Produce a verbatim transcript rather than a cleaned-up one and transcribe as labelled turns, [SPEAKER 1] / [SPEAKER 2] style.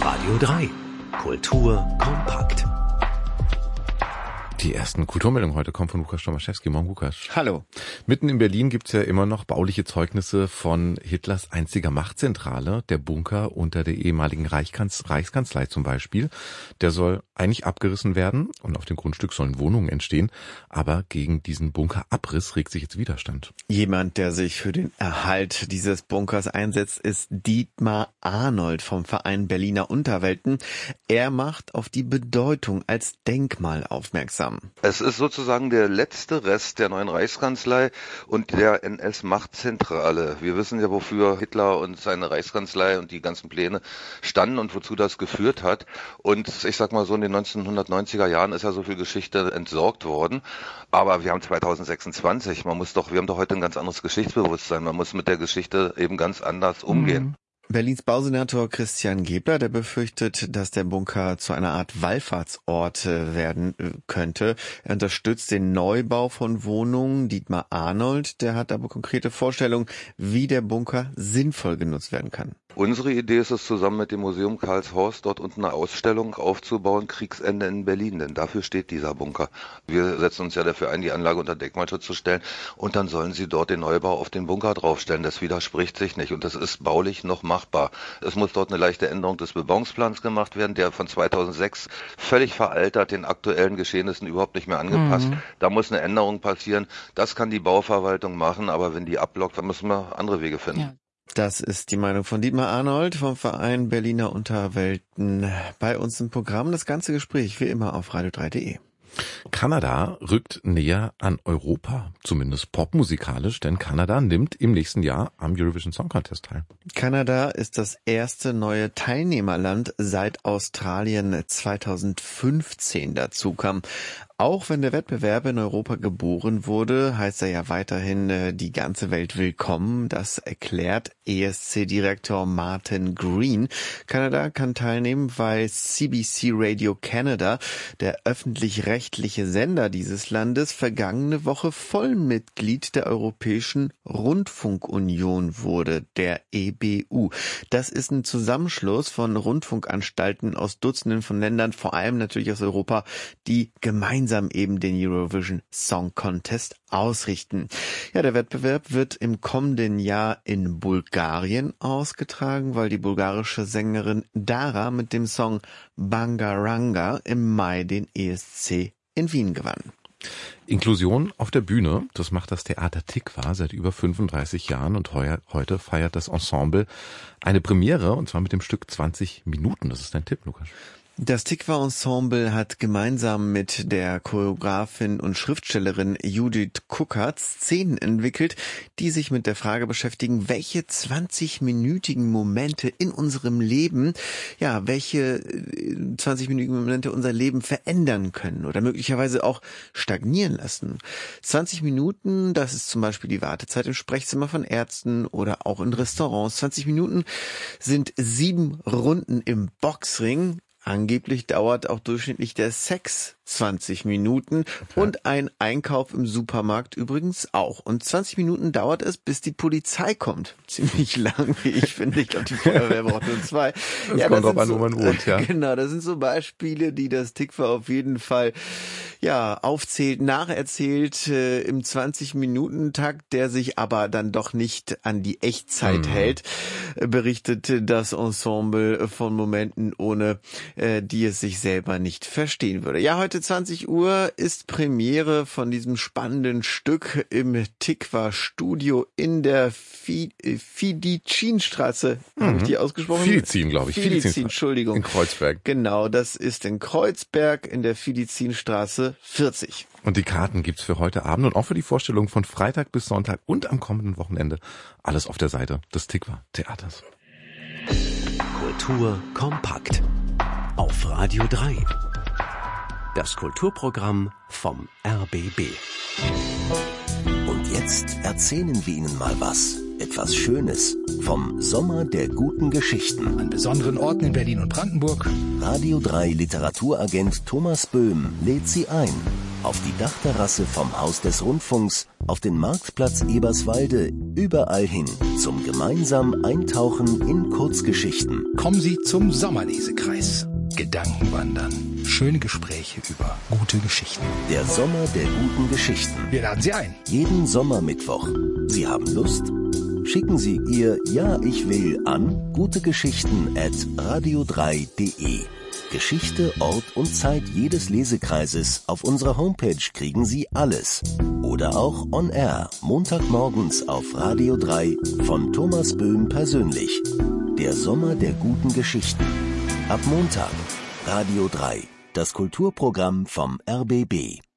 [SPEAKER 1] Radio drei. Kultur kompakt.
[SPEAKER 2] Die ersten Kulturmeldungen heute kommen von Lukas Tomaszewski. Morgen, Lukas.
[SPEAKER 3] Hallo.
[SPEAKER 2] Mitten in Berlin gibt's ja immer noch bauliche Zeugnisse von Hitlers einziger Machtzentrale, der Bunker unter der ehemaligen Reichskanz- Reichskanzlei zum Beispiel. Der soll eigentlich abgerissen werden und auf dem Grundstück sollen Wohnungen entstehen. Aber gegen diesen Bunkerabriss regt sich jetzt Widerstand.
[SPEAKER 3] Jemand, der sich für den Erhalt dieses Bunkers einsetzt, ist Dietmar Arnold vom Verein Berliner Unterwelten. Er macht auf die Bedeutung als Denkmal aufmerksam.
[SPEAKER 4] Es ist sozusagen der letzte Rest der neuen Reichskanzlei und der N S-Machtzentrale. Wir wissen ja, wofür Hitler und seine Reichskanzlei und die ganzen Pläne standen und wozu das geführt hat. Und ich sag mal so, in den neunzehnhundertneunziger Jahren ist ja so viel Geschichte entsorgt worden. Aber wir haben zweitausendsechsundzwanzig. Man muss doch, wir haben doch heute ein ganz anderes Geschichtsbewusstsein. Man muss mit der Geschichte eben ganz anders umgehen.
[SPEAKER 3] Mhm. Berlins Bausenator Christian Gebler, der befürchtet, dass der Bunker zu einer Art Wallfahrtsort werden könnte. Er unterstützt den Neubau von Wohnungen. Dietmar Arnold, der hat aber konkrete Vorstellungen, wie der Bunker sinnvoll genutzt werden kann.
[SPEAKER 4] Unsere Idee ist es, zusammen mit dem Museum Karlshorst dort unten eine Ausstellung aufzubauen, Kriegsende in Berlin, denn dafür steht dieser Bunker. Wir setzen uns ja dafür ein, die Anlage unter Denkmalschutz zu stellen und dann sollen sie dort den Neubau auf den Bunker draufstellen. Das widerspricht sich nicht und das ist baulich noch machbar. Es muss dort eine leichte Änderung des Bebauungsplans gemacht werden, der von zweitausendsechs völlig veraltert, den aktuellen Geschehnissen überhaupt nicht mehr angepasst. Mhm. Da muss eine Änderung passieren. Das kann die Bauverwaltung machen, aber wenn die abblockt, dann müssen wir andere Wege finden.
[SPEAKER 3] Ja. Das ist die Meinung von Dietmar Arnold vom Verein Berliner Unterwelten. Bei uns im Programm das ganze Gespräch wie immer auf radio drei punkt de.
[SPEAKER 2] Kanada rückt näher an Europa, zumindest popmusikalisch, denn Kanada nimmt im nächsten Jahr am Eurovision Song Contest teil.
[SPEAKER 3] Kanada ist das erste neue Teilnehmerland seit Australien zweitausendfünfzehn dazu kam. Auch wenn der Wettbewerb in Europa geboren wurde, heißt er ja weiterhin die ganze Welt willkommen. Das erklärt E S C-Direktor Martin Green. Kanada kann teilnehmen, weil C B C Radio Canada, der öffentlich-rechtliche Sender dieses Landes, vergangene Woche Vollmitglied der Europäischen Rundfunkunion wurde, der E B U. Das ist ein Zusammenschluss von Rundfunkanstalten aus Dutzenden von Ländern, vor allem natürlich aus Europa, die gemeinsam eben den Eurovision Song Contest ausrichten. Ja, der Wettbewerb wird im kommenden Jahr in Bulgarien ausgetragen, weil die bulgarische Sängerin Dara mit dem Song Bangaranga im Mai den E S C in Wien gewann.
[SPEAKER 2] Inklusion auf der Bühne, das macht das Theater Tikva seit über fünfunddreißig Jahren und heuer, heute feiert das Ensemble eine Premiere und zwar mit dem Stück zwanzig Minuten. Das ist dein Tipp, Lukas.
[SPEAKER 3] Das Tikva-Ensemble hat gemeinsam mit der Choreografin und Schriftstellerin Judith Kuckert Szenen entwickelt, die sich mit der Frage beschäftigen, welche zwanzig-minütigen Momente in unserem Leben, ja, welche zwanzig-minütigen Momente unser Leben verändern können oder möglicherweise auch stagnieren lassen. zwanzig Minuten, das ist zum Beispiel die Wartezeit im Sprechzimmer von Ärzten oder auch in Restaurants. zwanzig Minuten sind sieben Runden im Boxring. Angeblich dauert auch durchschnittlich der Sex zwanzig Minuten und ein Einkauf im Supermarkt übrigens auch. Und zwanzig Minuten dauert es, bis die Polizei kommt. Ziemlich lang, wie ich finde. Ich glaube, die Feuerwehr braucht nur zwei.
[SPEAKER 2] Das
[SPEAKER 3] ja,
[SPEAKER 2] kommt
[SPEAKER 3] das
[SPEAKER 2] drauf an,
[SPEAKER 3] so,
[SPEAKER 2] wo man wohnt, ja.
[SPEAKER 3] Genau, das sind so Beispiele, die das Tikva auf jeden Fall ja aufzählt, nacherzählt äh, im zwanzig-Minuten-Takt, der sich aber dann doch nicht an die Echtzeit mhm. hält, äh, berichtete das Ensemble von Momenten, ohne äh, die es sich selber nicht verstehen würde. Ja, heute zwanzig Uhr ist Premiere von diesem spannenden Stück im Tikva Studio in der Fidicinstraße. Mhm. Habe ich die ausgesprochen?
[SPEAKER 2] Fidizin, glaube ich.
[SPEAKER 3] Fidizin, Entschuldigung.
[SPEAKER 2] In Kreuzberg.
[SPEAKER 3] Genau, das ist in Kreuzberg in der Fidicinstraße vierzig.
[SPEAKER 2] Und die Karten gibt's für heute Abend und auch für die Vorstellung von Freitag bis Sonntag und am kommenden Wochenende. Alles auf der Seite des Tikva Theaters.
[SPEAKER 1] Kultur kompakt. Auf Radio drei. Das Kulturprogramm vom R B B.
[SPEAKER 5] Und jetzt erzählen wir Ihnen mal was. Etwas Schönes vom Sommer der guten Geschichten.
[SPEAKER 6] An besonderen Orten in Berlin und Brandenburg.
[SPEAKER 5] Radio drei Literaturagent Thomas Böhm lädt Sie ein. auf die Dachterrasse vom Haus des Rundfunks, auf den Marktplatz Eberswalde, überall hin zum gemeinsamen Eintauchen in Kurzgeschichten.
[SPEAKER 6] Kommen Sie zum Sommerlesekreis. Gedankenwandern. Schöne Gespräche über gute Geschichten.
[SPEAKER 5] Der Sommer der guten Geschichten.
[SPEAKER 6] Wir laden Sie ein.
[SPEAKER 5] Jeden Sommermittwoch. Sie haben Lust? Schicken Sie Ihr Ja, ich will an gutegeschichten at radio drei punkt de. Geschichte, Ort und Zeit jedes Lesekreises auf unserer Homepage kriegen Sie alles. Oder auch on air, Montagmorgens auf Radio drei von Thomas Böhm persönlich. Der Sommer der guten Geschichten. Ab Montag. Radio drei, das Kulturprogramm vom R B B.